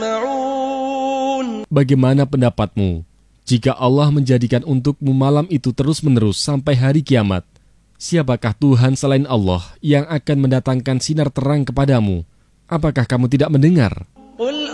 Bagaimana pendapatmu jika Allah menjadikan untukmu malam itu terus-menerus sampai hari kiamat? Siapakah Tuhan selain Allah yang akan mendatangkan sinar terang kepadamu? Apakah kamu tidak mendengar?